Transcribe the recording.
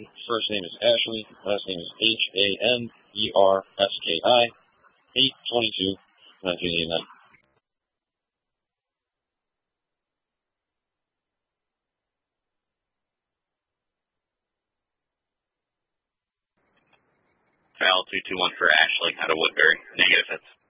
First name is Ashley. Last name is Hanerski. 8/22/1989. File 221 for Ashley out of Woodbury. Negative hits.